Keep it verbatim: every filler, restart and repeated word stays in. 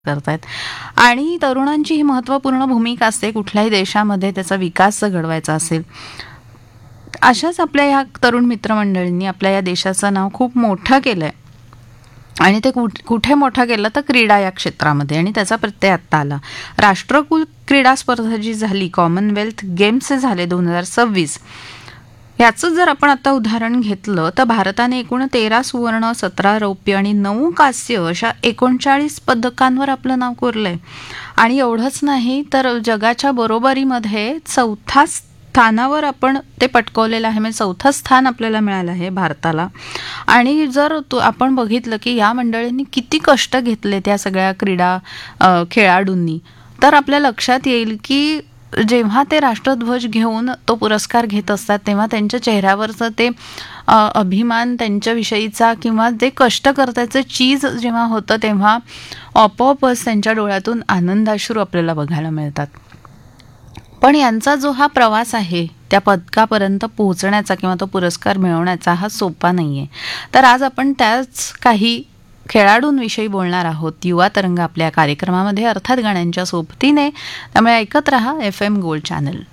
करतायत आणि तरुणांची ही महत्त्वपूर्ण भूमिका असते कुठल्याही देशामध्ये त्याचा विकास जर घडवायचा असेल. अशाच आपल्या ह्या तरुण मित्रमंडळींनी आपल्या या देशाचं नाव खूप मोठं केलंय आणि ते कुठ कुठे मोठं केलं तर क्रीडा या क्षेत्रामध्ये, आणि त्याचा प्रत्यय आत्ता आला. राष्ट्रकुल क्रीडा स्पर्धा जी झाली, कॉमनवेल्थ गेम्स झाले दोन हजार सव्वीस, याचं जर आपण आता उदाहरण घेतलं तर भारताने एकूण तेरा सुवर्ण, सतरा रौप्य आणि नऊ कांस्य अशा एकोणचाळीस पदकांवर आपलं नाव कोरलंय. आणि एवढंच नाही तर जगाच्या बरोबरीमध्ये चौथा स्थानावर आपण ते पटकवलेलं आहे, म्हणजे चौथं स्थान आपल्याला मिळालं आहे भारताला. आणि जर तू आपण बघितलं की या मंडळींनी किती कष्ट घेतले त्या सगळ्या क्रीडा खेळाडूंनी, तर आपल्या लक्षात येईल की जेव्हा ते राष्ट्रध्वज घेऊन तो पुरस्कार घेत असतात तेव्हा त्यांच्या चेहऱ्यावरचं ते अभिमान त्यांच्याविषयीचा किंवा जे कष्ट करतायचं चीज जेव्हा होतं तेव्हा आपोआपच त्यांच्या डोळ्यातून आनंदाश्रू आपल्याला बघायला मिळतात. पण यांचा जो हा प्रवास आहे त्या पदकापर्यंत पोहोचण्याचा किंवा तो पुरस्कार मिळवण्याचा हा सोपा नाही आहे. तर आज आपण त्याच काही खेळाडूंविषयी बोलणार आहोत युवा तरंग आपल्या कार्यक्रमामध्ये, अर्थात गाण्यांच्या सोबतीने. त्यामुळे ऐकत रहा एफ एम गोल्ड चॅनल.